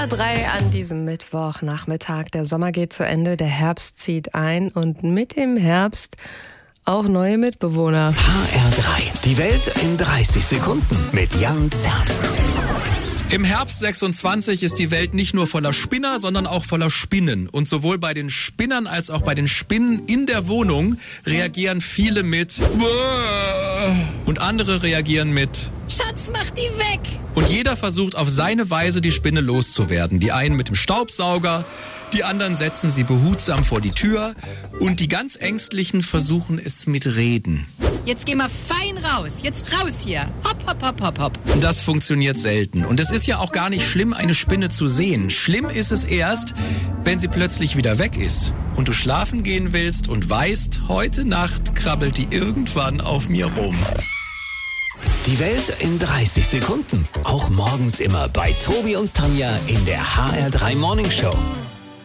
HR3 an diesem Mittwochnachmittag. Der Sommer geht zu Ende, der Herbst zieht ein und mit dem Herbst auch neue Mitbewohner. HR3, die Welt in 30 Sekunden mit Jan Zerbst. Im Herbst 26 ist die Welt nicht nur voller Spinner, sondern auch voller Spinnen. Und sowohl bei den Spinnern als auch bei den Spinnen in der Wohnung reagieren viele mit und andere reagieren mit Schatz, mach die weg! Und jeder versucht auf seine Weise, die Spinne loszuwerden. Die einen mit dem Staubsauger, die anderen setzen sie behutsam vor die Tür und die ganz Ängstlichen versuchen es mit Reden. Jetzt geh mal fein raus, jetzt raus hier. Hopp, hopp, hopp, hopp, hopp. Das funktioniert selten. Und es ist ja auch gar nicht schlimm, eine Spinne zu sehen. Schlimm ist es erst, wenn sie plötzlich wieder weg ist und du schlafen gehen willst und weißt, heute Nacht krabbelt die irgendwann auf mir rum. Die Welt in 30 Sekunden. Auch morgens immer bei Tobi und Tanja in der HR3 Morning Show.